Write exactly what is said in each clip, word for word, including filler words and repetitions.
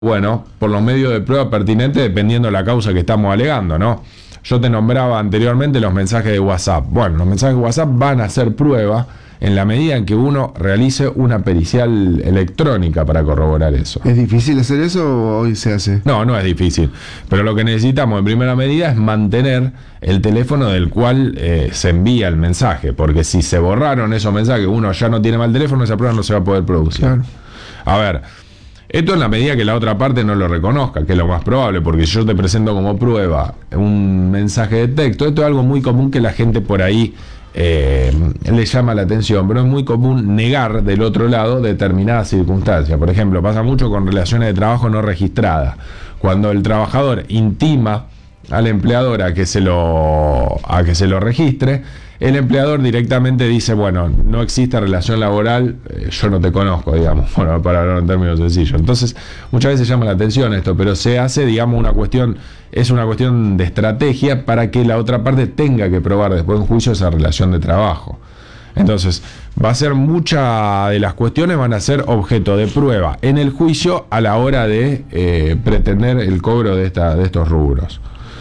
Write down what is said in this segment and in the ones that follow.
Bueno, por los medios de prueba pertinentes dependiendo de la causa que estamos alegando, ¿no? Yo te nombraba anteriormente los mensajes de WhatsApp. Bueno, los mensajes de WhatsApp van a ser prueba en la medida en que uno realice una pericial electrónica para corroborar eso. ¿Es difícil hacer eso o hoy se hace? No, no es difícil. Pero lo que necesitamos en primera medida es mantener el teléfono del cual eh, se envía el mensaje. Porque si se borraron esos mensajes, uno ya no tiene mal teléfono, esa prueba no se va a poder producir. Claro. A ver, esto en la medida que la otra parte no lo reconozca, que es lo más probable, porque si yo te presento como prueba un mensaje de texto, esto es algo muy común que la gente por ahí eh, le llama la atención, pero es muy común negar del otro lado determinadas circunstancias. Por ejemplo, pasa mucho con relaciones de trabajo no registradas. Cuando el trabajador intima al empleador a que se lo, a que se lo registre, el empleador directamente dice, bueno, no existe relación laboral, eh, yo no te conozco, digamos, bueno, para hablar en términos sencillos. Entonces, muchas veces llama la atención esto, pero se hace, digamos, una cuestión, es una cuestión de estrategia para que la otra parte tenga que probar después en juicio esa relación de trabajo. Entonces, va a ser muchas de las cuestiones van a ser objeto de prueba en el juicio a la hora de eh, pretender el cobro de, esta, de estos rubros.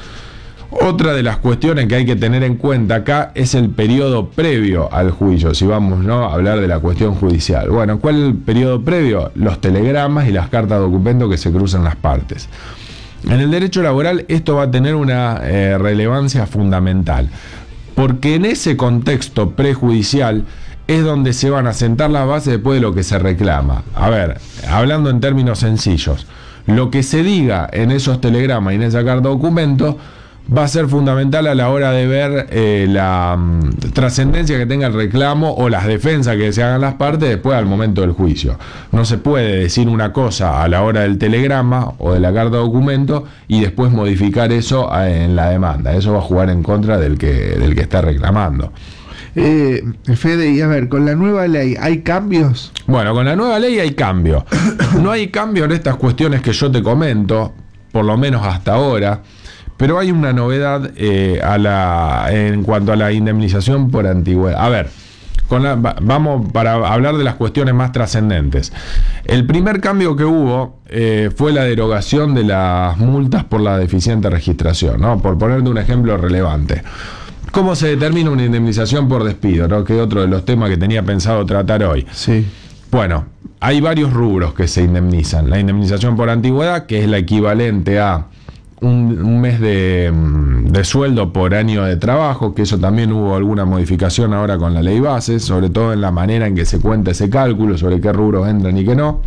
Otra de las cuestiones que hay que tener en cuenta acá es el periodo previo al juicio, si vamos, ¿no?, a hablar de la cuestión judicial. Bueno, ¿cuál es el periodo previo? Los telegramas y las cartas de documento que se cruzan las partes. En el derecho laboral esto va a tener una eh, relevancia fundamental, porque en ese contexto prejudicial es donde se van a sentar las bases después de lo que se reclama. A ver, hablando en términos sencillos, lo que se diga en esos telegramas y en esa carta de documento va a ser fundamental a la hora de ver eh, la um, trascendencia que tenga el reclamo o las defensas que se hagan las partes después al momento del juicio. No se puede decir una cosa a la hora del telegrama o de la carta de documento y después modificar eso en la demanda. Eso va a jugar en contra del que, del que está reclamando. Eh, Fede, y a ver, con la nueva ley, ¿hay cambios? Bueno, con la nueva ley hay cambio. No hay cambio en estas cuestiones que yo te comento, por lo menos hasta ahora. Pero hay una novedad eh, a la, en cuanto a la indemnización por antigüedad. A ver, con la, vamos para hablar de las cuestiones más trascendentes. El primer cambio que hubo eh, fue la derogación de las multas por la deficiente registración, ¿no? Por ponerte un ejemplo relevante. ¿Cómo se determina una indemnización por despido, ¿no?, que es otro de los temas que tenía pensado tratar hoy? Sí. Bueno, hay varios rubros que se indemnizan. La indemnización por antigüedad, que es la equivalente a Un, un mes de, de sueldo por año de trabajo, que eso también hubo alguna modificación ahora con la ley base, sobre todo en la manera en que se cuenta ese cálculo, sobre qué rubros entran y qué no.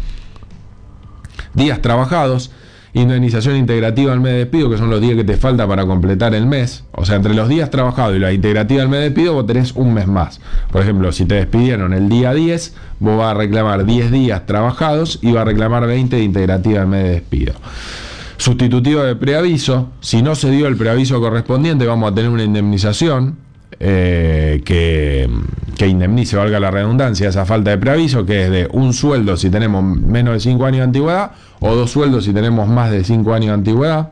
Días trabajados, indemnización integrativa al mes de despido, que son los días que te falta para completar el mes. O sea, entre los días trabajados y la integrativa al mes de despido, vos tenés un mes más. Por ejemplo, si te despidieron el día diez, vos vas a reclamar diez días trabajados y vas a reclamar veinte de integrativa al mes de despido. Sustitutivo de preaviso, si no se dio el preaviso correspondiente, vamos a tener una indemnización eh, que, que indemnice, valga la redundancia, esa falta de preaviso, que es de un sueldo si tenemos menos de cinco años de antigüedad, o dos sueldos si tenemos más de cinco años de antigüedad.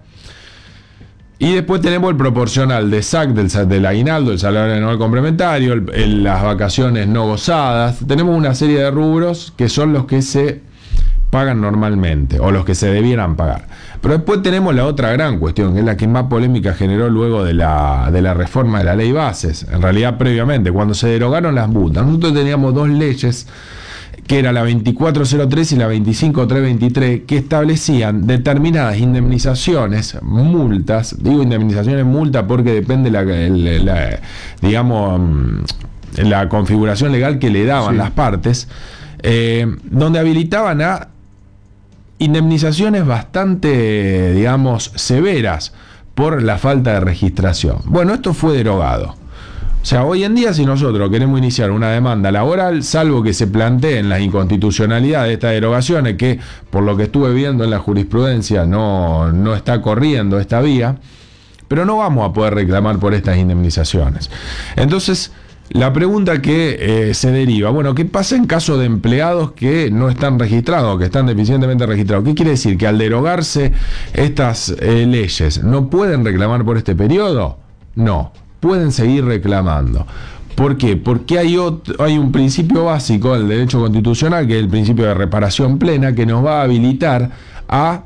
Y después tenemos el proporcional de S A C, del, del aguinaldo, el salario anual complementario, el, el, las vacaciones no gozadas. Tenemos una serie de rubros que son los que se pagan normalmente, o los que se debieran pagar. Pero después tenemos la otra gran cuestión, que es la que más polémica generó luego de la, de la reforma de la ley bases. En realidad, previamente, cuando se derogaron las multas, nosotros teníamos dos leyes, que era la veinticuatro cero tres y la veinticinco trescientos veintitrés, que establecían determinadas indemnizaciones, multas, digo indemnizaciones multa porque depende la, la, la digamos, la configuración legal que le daban sí. las partes, eh, donde habilitaban a indemnizaciones bastante, digamos, severas por la falta de registración. Bueno, esto fue derogado. O sea, hoy en día, si nosotros queremos iniciar una demanda laboral, salvo que se planteen las inconstitucionalidades de estas derogaciones, que por lo que estuve viendo en la jurisprudencia no, no está corriendo esta vía, pero no vamos a poder reclamar por estas indemnizaciones. Entonces, la pregunta que eh, se deriva, bueno, ¿qué pasa en caso de empleados que no están registrados, que están deficientemente registrados? ¿Qué quiere decir? ¿Que al derogarse estas eh, leyes no pueden reclamar por este periodo? No, pueden seguir reclamando. ¿Por qué? Porque hay, otro, hay un principio básico del derecho constitucional, que es el principio de reparación plena, que nos va a habilitar a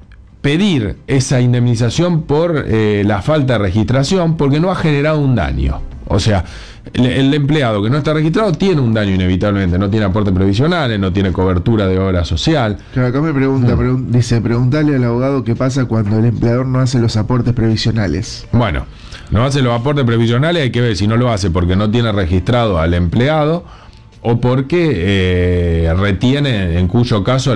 pedir esa indemnización por eh, la falta de registración, porque no ha generado un daño. O sea, el, el empleado que no está registrado tiene un daño inevitablemente, no tiene aportes previsionales, no tiene cobertura de obra social. Claro, acá me pregunta, mm. pregun- dice, preguntarle al abogado qué pasa cuando el empleador no hace los aportes previsionales. Bueno, no hace los aportes previsionales, hay que ver si no lo hace porque no tiene registrado al empleado o porque eh, retiene, en cuyo caso,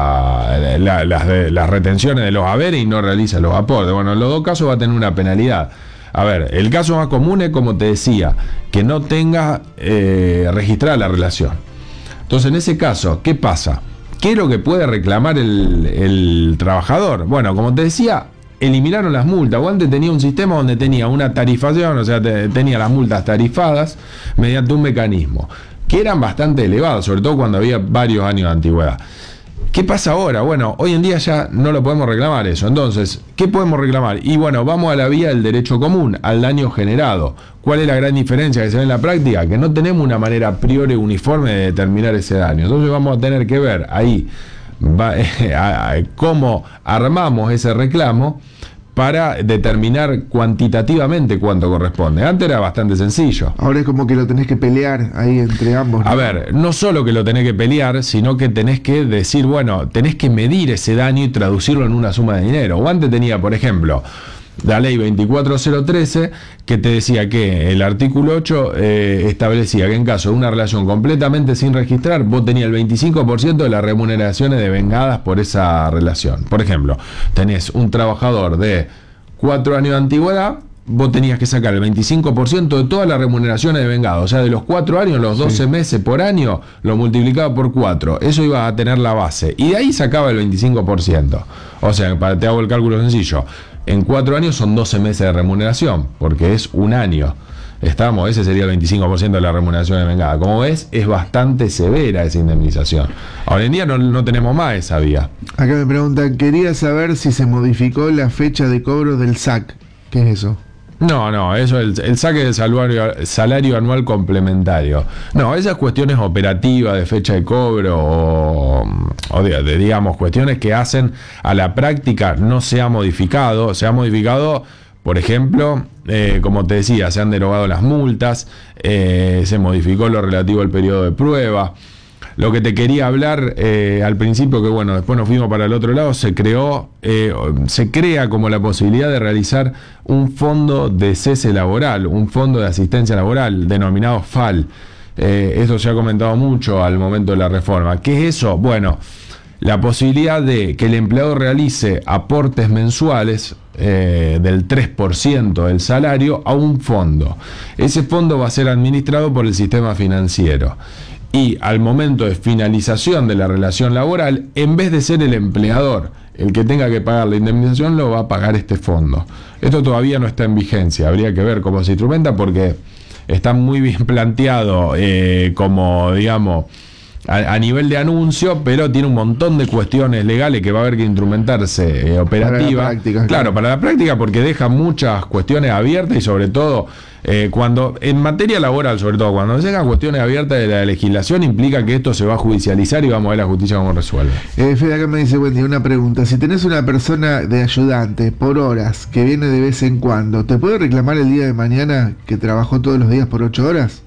la, la, las, de, las retenciones de los haberes y no realiza los aportes. Bueno, en los dos casos va a tener una penalidad. A ver, el caso más común es, como te decía, que no tenga eh, registrada la relación. Entonces, en ese caso, ¿qué pasa? ¿Qué es lo que puede reclamar el, el trabajador? Bueno, como te decía, eliminaron las multas. O antes tenía un sistema donde tenía una tarifación, o sea, te, tenía las multas tarifadas mediante un mecanismo que eran bastante elevados, sobre todo cuando había varios años de antigüedad. ¿Qué pasa ahora? Bueno, hoy en día ya no lo podemos reclamar eso. Entonces, ¿qué podemos reclamar? Y bueno, vamos a la vía del derecho común, al daño generado. ¿Cuál es la gran diferencia que se ve en la práctica? Que no tenemos una manera a priori uniforme de determinar ese daño. Entonces vamos a tener que ver ahí va, eh, a, a, cómo armamos ese reclamo para determinar cuantitativamente cuánto corresponde. Antes era bastante sencillo. Ahora es como que lo tenés que pelear ahí entre ambos, ¿no? A ver, no solo que lo tenés que pelear, sino que tenés que decir, bueno, tenés que medir ese daño y traducirlo en una suma de dinero. O antes tenía, por ejemplo, la ley veinticuatro mil trece, que te decía que el artículo ocho eh, establecía que en caso de una relación completamente sin registrar, vos tenías el veinticinco por ciento de las remuneraciones devengadas por esa relación. Por ejemplo, tenés un trabajador de cuatro años de antigüedad, vos tenías que sacar el veinticinco por ciento de todas las remuneraciones devengadas. O sea, de los cuatro años, los doce sí. meses por año, lo multiplicaba por cuatro. Eso iba a tener la base. Y de ahí sacaba el veinticinco por ciento. O sea, para te hago el cálculo sencillo. En cuatro años son doce meses de remuneración, porque es un año. Estamos, ese sería el veinticinco por ciento de la remuneración devengada. Como ves, es bastante severa esa indemnización. Ahora en día no, no tenemos más esa vía. Acá me preguntan, quería saber si se modificó la fecha de cobro del S A C. ¿Qué es eso? No, no, eso el, el saque del salario, salario anual complementario. No, esas cuestiones operativas de fecha de cobro o, o de, de, digamos, cuestiones que hacen a la práctica no se ha modificado. Se ha modificado, por ejemplo, eh, como te decía, se han derogado las multas, eh, se modificó lo relativo al periodo de prueba. Lo que te quería hablar eh, al principio, que bueno, después nos fuimos para el otro lado, se creó, eh, se crea como la posibilidad de realizar un fondo de cese laboral, un fondo de asistencia laboral, denominado F A L. Eh, esto se ha comentado mucho al momento de la reforma. ¿Qué es eso? Bueno, la posibilidad de que el empleado realice aportes mensuales eh, del tres por ciento del salario a un fondo. Ese fondo va a ser administrado por el sistema financiero. Y al momento de finalización de la relación laboral, en vez de ser el empleador el que tenga que pagar la indemnización, lo va a pagar este fondo. Esto todavía no está en vigencia, habría que ver cómo se instrumenta porque está muy bien planteado eh, como, digamos, a, a nivel de anuncio, pero tiene un montón de cuestiones legales que va a haber que instrumentarse eh, operativa. Para la práctica, claro, para la práctica, porque deja muchas cuestiones abiertas y sobre todo eh, cuando en materia laboral, sobre todo cuando se dejan cuestiones abiertas de la legislación, implica que esto se va a judicializar y vamos a ver la justicia cómo resuelve. Eh, Fede, acá me dice, buen día, una pregunta. Si tenés una persona de ayudante por horas que viene de vez en cuando, ¿te puede reclamar el día de mañana que trabajó todos los días por ocho horas?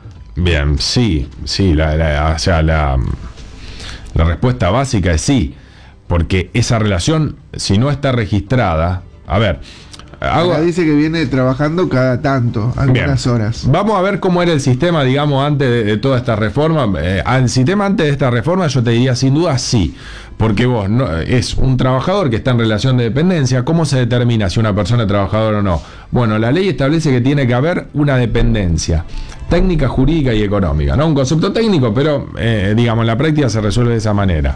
Bien, sí, sí, la, la, o sea, la, la respuesta básica es sí, porque esa relación, si no está registrada, a ver, hago, dice que viene trabajando cada tanto, algunas bien. horas. Vamos a ver cómo era el sistema, digamos, antes de, de toda esta reforma. Eh, el sistema antes de esta reforma, yo te diría sin duda sí, porque vos no, es un trabajador que está en relación de dependencia. ¿Cómo se determina si una persona es trabajadora o no? Bueno, la ley establece que tiene que haber una dependencia técnica, jurídica y económica, ¿no? Un concepto técnico, pero eh, digamos, en la práctica se resuelve de esa manera.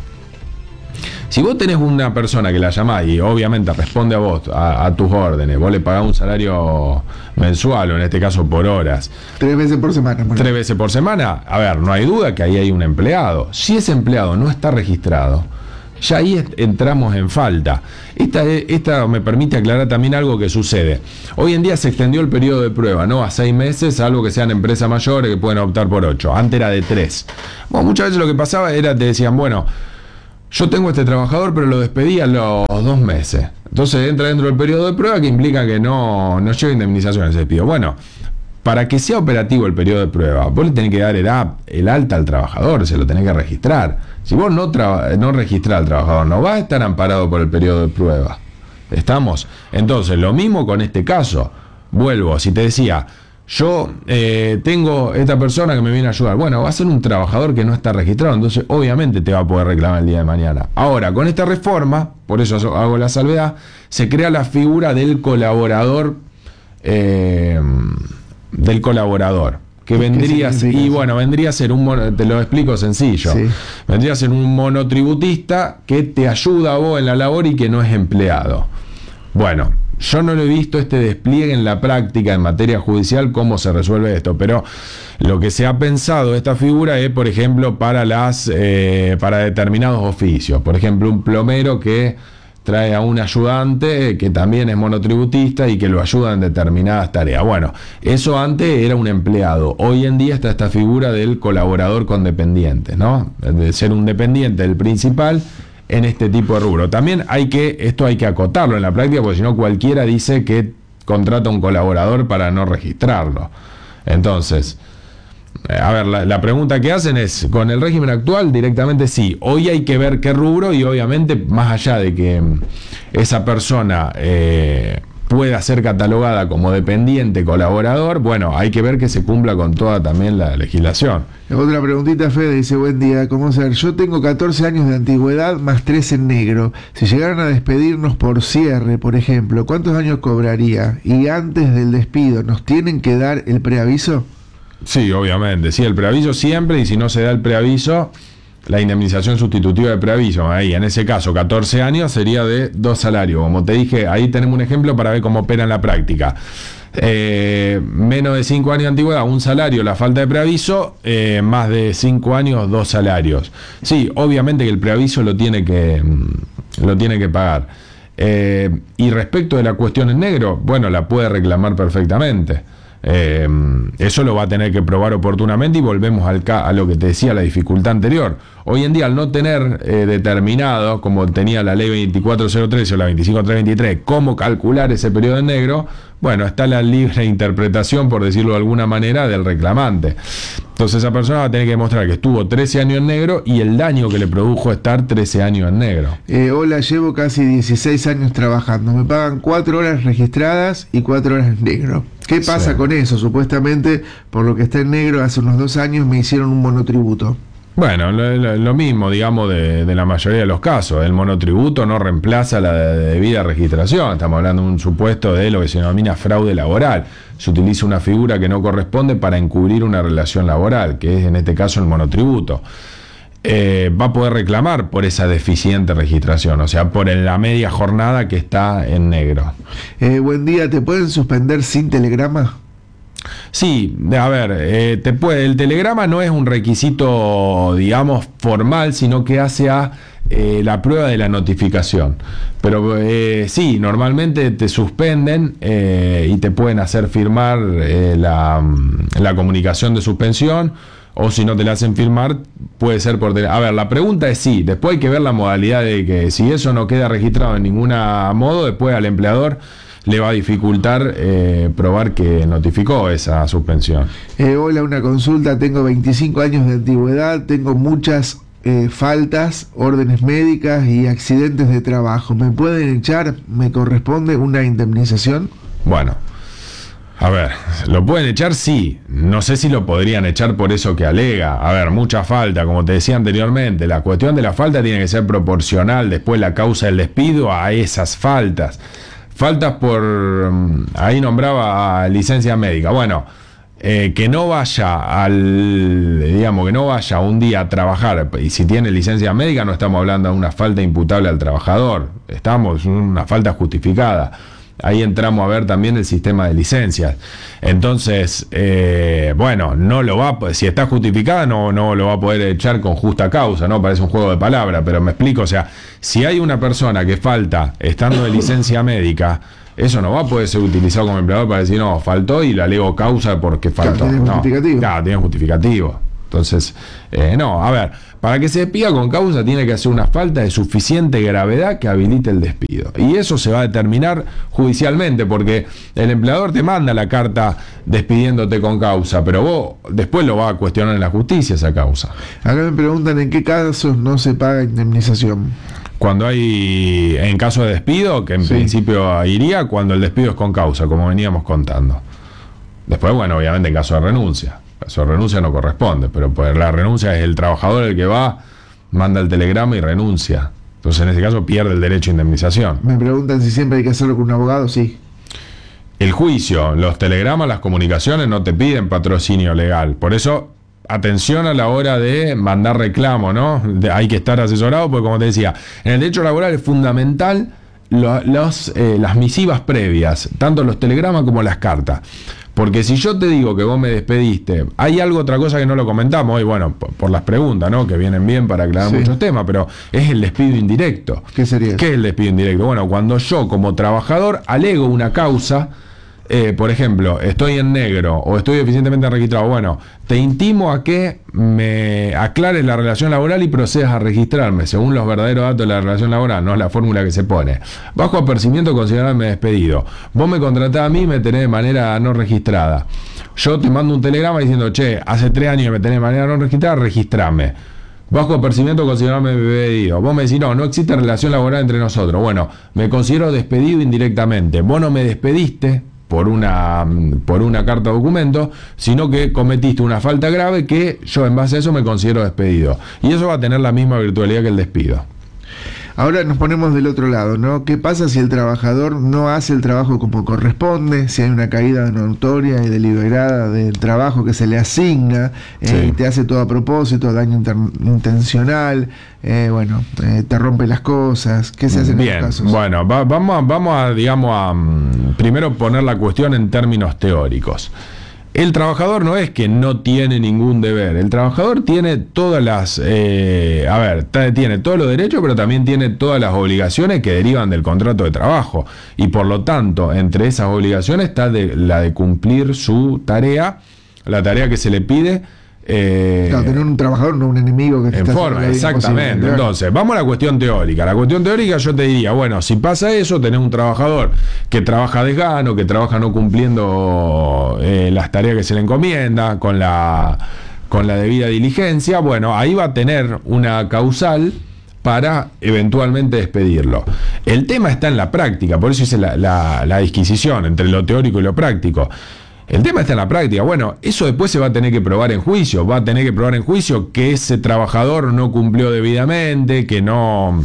Si vos tenés una persona que la llamás y obviamente responde a vos, a, a tus órdenes, vos le pagás un salario mensual o en este caso por horas. Tres veces por semana. Bueno. Tres veces por semana, a ver, no hay duda que ahí hay un empleado. Si ese empleado no está registrado, ya ahí entramos en falta. Esta, esta me permite aclarar también algo que sucede. Hoy en día se extendió el periodo de prueba, ¿no? A seis meses, salvo que sean empresas mayores que pueden optar por ocho. Antes era de tres. Bueno, muchas veces lo que pasaba era, te decían, bueno, yo tengo este trabajador, pero lo despedí a los dos meses. Entonces entra dentro del periodo de prueba, que implica que no, no lleva indemnización ese despido. Bueno, para que sea operativo el periodo de prueba, vos le tenés que dar el, app, el alta al trabajador, se lo tenés que registrar. Si vos no, no registrás al trabajador, no va a estar amparado por el periodo de prueba. ¿Estamos? Entonces, lo mismo con este caso. Vuelvo, si te decía, yo eh, tengo esta persona que me viene a ayudar. Bueno, va a ser un trabajador que no está registrado, entonces obviamente te va a poder reclamar el día de mañana. Ahora, con esta reforma, por eso hago la salvedad, se crea la figura del colaborador, eh, del colaborador. Que vendría, y bueno, vendría a ser un mono, te lo explico sencillo, sí. Vendría a ser un monotributista que te ayuda a vos en la labor y que no es empleado. Bueno, yo no lo he visto este despliegue en la práctica en materia judicial cómo se resuelve esto, pero lo que se ha pensado esta figura es, por ejemplo, para las eh, para determinados oficios. Por ejemplo, un plomero que trae a un ayudante que también es monotributista y que lo ayuda en determinadas tareas. Bueno, eso antes era un empleado. Hoy en día está esta figura del colaborador con dependientes, ¿no? De ser un dependiente del principal en este tipo de rubro. También hay que, esto hay que acotarlo en la práctica, porque si no cualquiera dice que contrata un colaborador para no registrarlo. Entonces, a ver, la, la pregunta que hacen es, ¿con el régimen actual? Directamente sí. Hoy hay que ver qué rubro y obviamente más allá de que esa persona eh, pueda ser catalogada como dependiente, colaborador, bueno, hay que ver que se cumpla con toda también la legislación. Otra preguntita, Fede, dice, buen día, ¿cómo ser? Yo tengo catorce años de antigüedad más tres en negro. Si llegaran a despedirnos por cierre, por ejemplo, ¿cuántos años cobraría? Y antes del despido, ¿nos tienen que dar el preaviso? Sí, obviamente, sí, el preaviso siempre, y si no se da el preaviso, la indemnización sustitutiva de preaviso, ahí en ese caso catorce años sería de dos salarios. Como te dije, ahí tenemos un ejemplo para ver cómo opera en la práctica. Eh, menos de cinco años de antigüedad, un salario, la falta de preaviso, eh, más de cinco años, dos salarios. Sí, obviamente que el preaviso lo tiene que, lo tiene que pagar. Eh, y respecto de la cuestión en negro, bueno, la puede reclamar perfectamente. Eh, eso lo va a tener que probar oportunamente y volvemos al ca a lo que te decía, la dificultad anterior. Hoy en día, al no tener eh, determinado, como tenía la ley veinticuatro cero trece o la veinticinco trescientos veintitrés, cómo calcular ese periodo en negro, bueno, está la libre interpretación, por decirlo de alguna manera, del reclamante. Entonces esa persona va a tener que demostrar que estuvo trece años en negro y el daño que le produjo estar trece años en negro. Eh, hola, llevo casi dieciséis años trabajando. Me pagan cuatro horas registradas y cuatro horas en negro. ¿Qué pasa sí. con eso? Supuestamente, por lo que está en negro, hace unos dos años me hicieron un monotributo. Bueno, lo, lo, lo mismo, digamos, de, de la mayoría de los casos. El monotributo no reemplaza la de, de debida registración. Estamos hablando de un supuesto de lo que se denomina fraude laboral. Se utiliza una figura que no corresponde para encubrir una relación laboral, que es en este caso el monotributo. Eh, va a poder reclamar por esa deficiente registración, o sea, por la media jornada que está en negro. Eh, buen día, ¿te pueden suspender sin telegrama? Sí, a ver, eh, te puede, el telegrama no es un requisito, digamos, formal, sino que hace a eh, la prueba de la notificación. Pero eh, sí, normalmente te suspenden eh, y te pueden hacer firmar eh, la, la comunicación de suspensión, o si no te la hacen firmar, puede ser por... A ver, la pregunta es sí, después hay que ver la modalidad de que si eso no queda registrado en ningún modo, después al empleador le va a dificultar eh, probar que notificó esa suspensión. Eh, hola, una consulta, tengo veinticinco años de antigüedad, tengo muchas eh, faltas, órdenes médicas y accidentes de trabajo. ¿Me pueden echar? ¿Me corresponde una indemnización? Bueno, a ver, ¿lo pueden echar? Sí. No sé si lo podrían echar por eso que alega. A ver, mucha falta, como te decía anteriormente. La cuestión de la falta tiene que ser proporcional después la causa del despido a esas faltas. Faltas por, ahí nombraba licencia médica. Bueno, eh, que no vaya al, digamos, que no vaya un día a trabajar, y si tiene licencia médica no estamos hablando de una falta imputable al trabajador, estamos en una falta justificada. ahí entramos a ver también el sistema de licencias. Entonces, eh, bueno, no lo va, si está justificada, no, no lo va a poder echar con justa causa, ¿no? Parece un juego de palabras, pero me explico, o sea, si hay una persona que falta estando de licencia médica, eso no va a poder ser utilizado como empleador para decir, no, faltó y le alego causa porque faltó. Claro, tiene no, justificativo. Claro, tiene justificativo. Entonces, eh, no, a ver, para que se despida con causa tiene que hacer una falta de suficiente gravedad que habilite el despido. Y eso se va a determinar judicialmente, porque el empleador te manda la carta despidiéndote con causa, pero vos después lo vas a cuestionar en la justicia esa causa. Acá me preguntan en qué casos no se paga indemnización. Cuando hay, en caso de despido, que en Sí. principio iría cuando el despido es con causa, como veníamos contando. Después, bueno, obviamente en caso de renuncia. En caso de renuncia no corresponde, pero pues la renuncia es el trabajador el que va, manda el telegrama y renuncia. Entonces en ese caso pierde el derecho a indemnización. Me preguntan si siempre hay que hacerlo con un abogado. Sí. El juicio, los telegramas, las comunicaciones no te piden patrocinio legal. Por eso, atención a la hora de mandar reclamo, ¿no? De- hay que estar asesorado, porque como te decía, en el derecho laboral es fundamental lo- los, eh, las misivas previas, tanto los telegramas como las cartas. Porque si yo te digo que vos me despediste, hay algo, otra cosa que no lo comentamos hoy, bueno, por, por las preguntas, ¿no? Que vienen bien para aclarar Sí. muchos temas, pero es el despido indirecto. ¿Qué sería? ¿Qué es el despido indirecto? Bueno, cuando yo como trabajador alego una causa, eh, por ejemplo, estoy en negro o estoy deficientemente registrado, bueno, te intimo a que me aclares la relación laboral y procedas a registrarme según los verdaderos datos de la relación laboral, no es la fórmula que se pone. Bajo apercibimiento considerarme despedido. Vos me contratás a mí y me tenés de manera no registrada. Yo te mando un telegrama diciendo, che, hace tres años que me tenés de manera no registrada, registrame. Bajo apercibimiento considerarme despedido. Vos me decís, no, no existe relación laboral entre nosotros. Bueno, me considero despedido indirectamente. Vos no me despediste por una, por una carta de documento, sino que cometiste una falta grave que yo en base a eso me considero despedido. Y eso va a tener la misma virtualidad que el despido. Ahora nos ponemos del otro lado, ¿no? ¿Qué pasa si el trabajador no hace el trabajo como corresponde? Si hay una caída notoria y deliberada del trabajo que se le asigna, eh, Sí. y te hace todo a propósito, daño inter- intencional, eh, bueno, eh, te rompe las cosas. ¿Qué se hace en Bien, esos casos? bueno, va- vamos, a, vamos a, digamos, a mm, primero poner la cuestión en términos teóricos. El trabajador no es que no tiene ningún deber, el trabajador tiene todas las, eh, a ver, ta- tiene todos los derechos, pero también tiene todas las obligaciones que derivan del contrato de trabajo. Y por lo tanto, entre esas obligaciones está de, la de cumplir su tarea, la tarea que se le pide. eh, Claro, tener un trabajador, no un enemigo que te en está forma, haciendo la vida exactamente. imposible, claro. Entonces, vamos a la cuestión teórica. La cuestión teórica yo te diría, bueno, si pasa eso, tenés un trabajador que trabaja a desgano, que trabaja no cumpliendo eh, las tareas que se le encomienda, con la, con la debida diligencia, bueno, ahí va a tener una causal para eventualmente despedirlo. El tema está en la práctica, por eso hice la, la, la disquisición entre lo teórico y lo práctico. El tema está en la práctica. Bueno, eso después se va a tener que probar en juicio. Va a tener que probar en juicio que ese trabajador no cumplió debidamente, que no,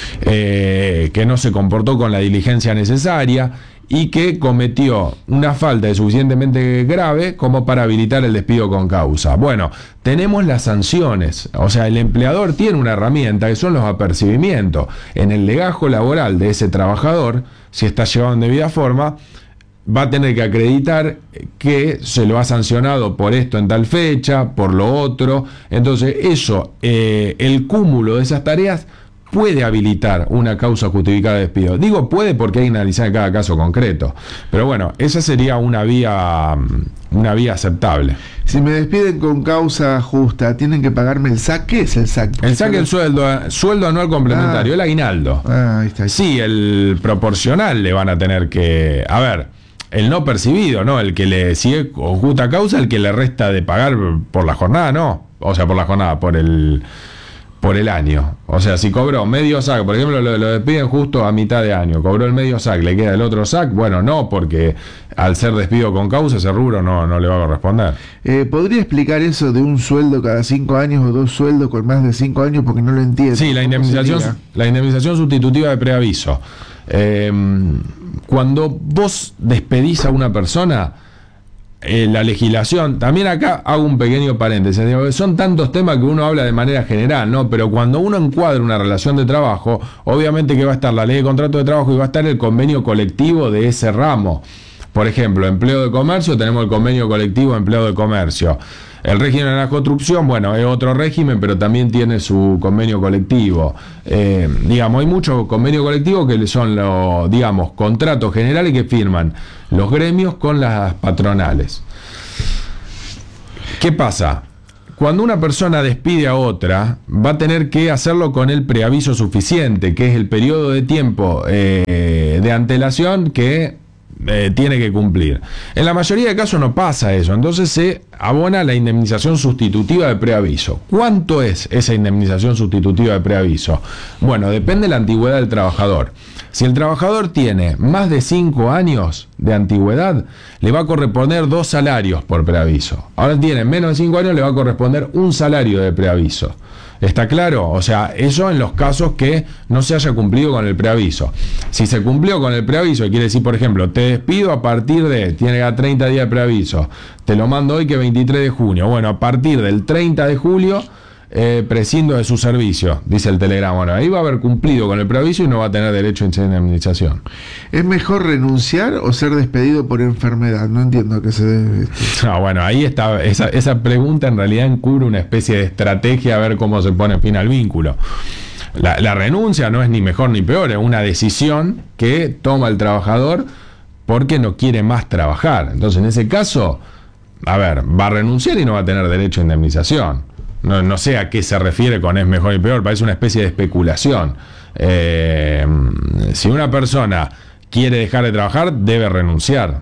eh, que no se comportó con la diligencia necesaria y que cometió una falta de suficientemente grave como para habilitar el despido con causa. Bueno, tenemos las sanciones. O sea, el empleador tiene una herramienta que son los apercibimientos. En el legajo laboral de ese trabajador, si está llevado en debida forma, va a tener que acreditar que se lo ha sancionado por esto en tal fecha, por lo otro. Entonces eso, eh, el cúmulo de esas tareas puede habilitar una causa justificada de despido. Digo puede porque hay que analizar cada caso concreto. Pero bueno, esa sería una vía, una vía aceptable. Si me despiden con causa justa, ¿tienen que pagarme el S A C? ¿Qué es el S A C? El S A C, el sueldo, sueldo anual complementario, Ah. el aguinaldo. Ah, ahí está. Ahí está. Sí, el proporcional le van a tener que... A ver, el no percibido, ¿no? El que le sigue con justa causa, el que le resta de pagar por la jornada, no. O sea, por la jornada, por el por el año. O sea, si cobró medio S A C, por ejemplo, lo, lo despiden justo a mitad de año, cobró el medio S A C, le queda el otro S A C, bueno, no, porque al ser despido con causa, ese rubro no, no le va a corresponder. Eh, ¿Podría explicar eso de un sueldo cada cinco años o dos sueldos con más de cinco años? Porque no lo entiendo. Sí, la ¿Cómo indemnización, sería? la indemnización sustitutiva de preaviso. Eh, cuando vos despedís a una persona, eh, la legislación, también acá hago un pequeño paréntesis, digo, son tantos temas que uno habla de manera general, ¿no? Pero cuando uno encuadra una relación de trabajo, obviamente que va a estar la ley de contrato de trabajo y va a estar el convenio colectivo de ese ramo. Por ejemplo, empleo de comercio, tenemos el convenio colectivo de empleo de comercio. El régimen de la construcción, bueno, es otro régimen, pero también tiene su convenio colectivo. Eh, digamos, hay muchos convenios colectivos que son los, digamos, contratos generales que firman los gremios con las patronales. ¿Qué pasa? Cuando una persona despide a otra, va a tener que hacerlo con el preaviso suficiente, que es el periodo de tiempo eh, de antelación que Eh, tiene que cumplir. En la mayoría de casos no pasa eso, entonces se abona la indemnización sustitutiva de preaviso. ¿Cuánto es esa indemnización sustitutiva de preaviso? Bueno, depende de la antigüedad del trabajador. Si el trabajador tiene más de cinco años de antigüedad, le va a corresponder dos salarios por preaviso. Ahora tiene menos de cinco años, le va a corresponder un salario de preaviso. ¿Está claro? O sea, eso en los casos que no se haya cumplido con el preaviso. Si se cumplió con el preaviso, quiere decir, por ejemplo, te despido a partir de, tiene ya treinta días de preaviso, te lo mando hoy que es veintitrés de junio. Bueno, a partir del treinta de julio, eh, prescindo de su servicio, dice el telegrama. Bueno, ahí va a haber cumplido con el preaviso y no va a tener derecho a indemnización. ¿Es mejor renunciar o ser despedido por enfermedad? No entiendo a qué se debe esto. No, bueno, ahí está, esa, esa pregunta en realidad encubre una especie de estrategia a ver cómo se pone fin al vínculo. La, la renuncia no es ni mejor ni peor, es una decisión que toma el trabajador porque no quiere más trabajar. Entonces, en ese caso, a ver, va a renunciar y no va a tener derecho a indemnización. No, no sé a qué se refiere con es mejor y peor, parece una especie de especulación. Eh, si una persona quiere dejar de trabajar, debe renunciar.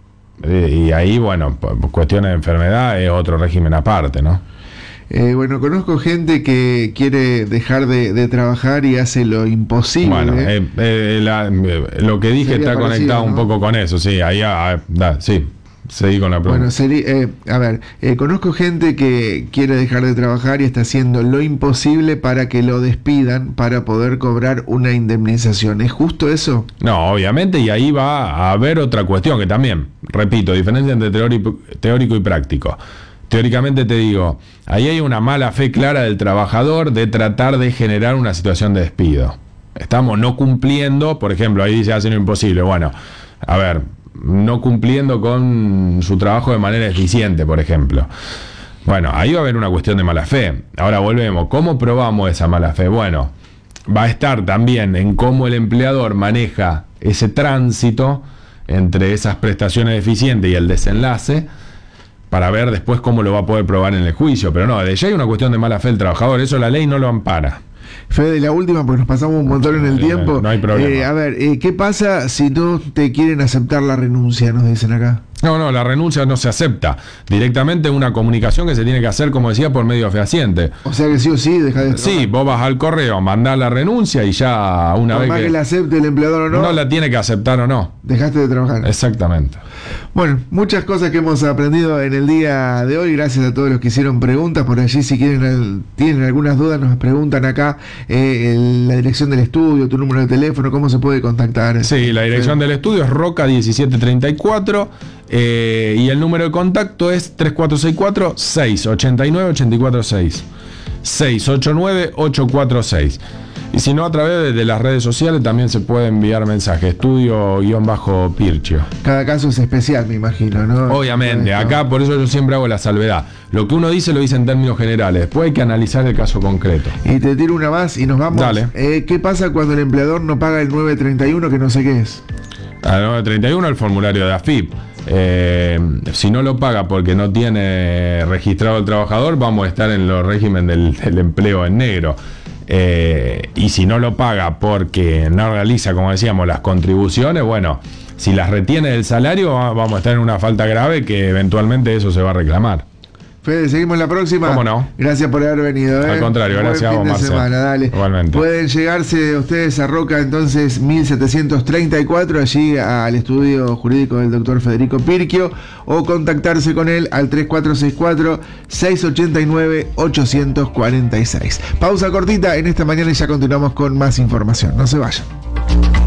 Eh, y ahí, bueno, por cuestiones de enfermedad es otro régimen aparte, ¿no? Eh, bueno, conozco gente que quiere dejar de, de trabajar y hace lo imposible. Bueno, eh, eh, la, eh, lo que dije está parecido, conectado, ¿no?, un poco con eso, sí, ahí, ah, da, sí. Seguí con la pregunta. Bueno, sería, eh, a ver, eh, conozco gente que quiere dejar de trabajar y está haciendo lo imposible para que lo despidan para poder cobrar una indemnización. ¿Es justo eso? No, obviamente, y ahí va a haber otra cuestión que también, repito, diferencia entre teórico, teórico y práctico. Teóricamente te digo, ahí hay una mala fe clara del trabajador de tratar de generar una situación de despido. Estamos no cumpliendo, por ejemplo, ahí dice hacen lo imposible. Bueno, a ver, no cumpliendo con su trabajo de manera eficiente, por ejemplo. Bueno, ahí va a haber una cuestión de mala fe. Ahora volvemos. ¿Cómo probamos esa mala fe? Bueno, va a estar también en cómo el empleador maneja ese tránsito entre esas prestaciones deficientes y el desenlace, para ver después cómo lo va a poder probar en el juicio. Pero no, de ya hay una cuestión de mala fe del trabajador. Eso la ley no lo ampara. Fede, la última, porque nos pasamos un montón en el no, tiempo. No hay problema. Eh, a ver, eh, ¿qué pasa si no te quieren aceptar la renuncia? Nos dicen acá. No, no, la renuncia no se acepta. Directamente una comunicación que se tiene que hacer, como decía, por medio fehaciente. O sea que sí o sí, deja de... Sí, vos vas al correo, mandás la renuncia y ya una Por vez más que... que la acepte el empleador o no... No la tiene que aceptar o no. Dejaste de trabajar. Exactamente. Bueno, muchas cosas que hemos aprendido en el día de hoy. Gracias a todos los que hicieron preguntas. Por allí, si quieren el, tienen algunas dudas, nos preguntan acá eh, el, la dirección del estudio, tu número de teléfono, cómo se puede contactar. Sí, la dirección del estudio es Roca diecisiete treinta y cuatro eh, y el número de contacto es tres cuatro seis cuatro, seis ocho nueve, ocho cuatro seis. seis ocho nueve, ocho cuatro seis. Y si no, a través de las redes sociales también se puede enviar mensaje. Estudio-Pirchio. Cada caso es especial, me imagino, ¿no? Obviamente, acá por eso yo siempre hago la salvedad. Lo que uno dice lo dice en términos generales. Después hay que analizar el caso concreto. Y te tiro una más y nos vamos. Dale. Eh, ¿Qué pasa cuando el empleador no paga el nueve treinta y uno, que no sé qué es? Al nueve treinta y uno el formulario de A F I P. Eh, si no lo paga porque no tiene registrado el trabajador, vamos a estar en los regímenes del, del empleo en negro. Eh, y si no lo paga porque no realiza, como decíamos, las contribuciones, bueno, si las retiene del salario, vamos a estar en una falta grave que eventualmente eso se va a reclamar. Fede, seguimos la próxima. ¿Cómo no? Gracias por haber venido. ¿eh? Al contrario, Buen gracias a vos, fin de Marcel. semana, dale. Igualmente. Pueden llegarse ustedes a Roca, entonces, mil setecientos treinta y cuatro, allí al estudio jurídico del doctor Federico Pirchio, o contactarse con él al tres cuatro seis cuatro, seis ocho nueve, ocho cuatro seis. Pausa cortita en esta mañana y ya continuamos con más información. No se vayan.